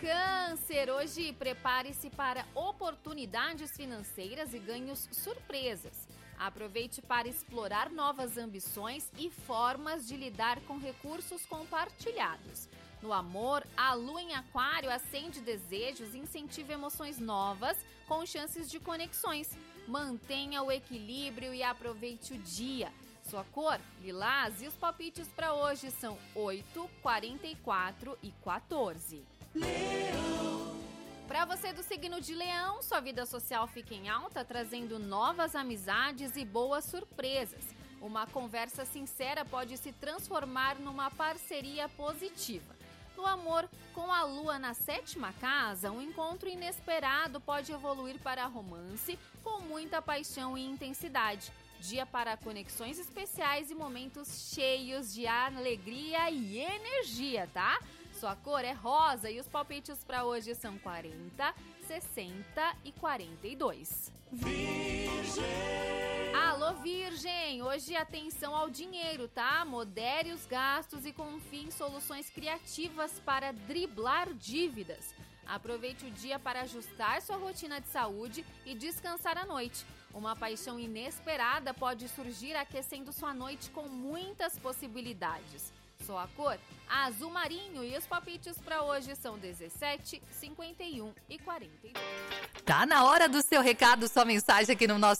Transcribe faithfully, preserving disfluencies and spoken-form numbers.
Câncer, hoje prepare-se para oportunidades financeiras e ganhos surpresas. Aproveite para explorar novas ambições e formas de lidar com recursos compartilhados. No amor, a lua em aquário acende desejos e incentiva emoções novas com chances de conexões. Mantenha o equilíbrio e aproveite o dia. Sua cor, lilás, e os palpites para hoje são oito, quarenta e quatro e quatorze. Leão. Para você do signo de Leão, sua vida social fica em alta, trazendo novas amizades e boas surpresas. Uma conversa sincera pode se transformar numa parceria positiva. No amor, com a lua na sétima casa, um encontro inesperado pode evoluir para romance com muita paixão e intensidade. Dia para conexões especiais e momentos cheios de alegria e energia, tá? Sua cor é rosa e os palpites para hoje são quarenta, sessenta e quarenta e dois. Virgem! Alô, Virgem! Hoje atenção ao dinheiro, tá? Modere os gastos e confie em soluções criativas para driblar dívidas. Aproveite o dia para ajustar sua rotina de saúde e descansar à noite. Uma paixão inesperada pode surgir aquecendo sua noite com muitas possibilidades. Sua cor, azul marinho, e os palpites para hoje são dezessete, cinquenta e um e quarenta e dois. Tá na hora do seu recado, sua mensagem aqui no nosso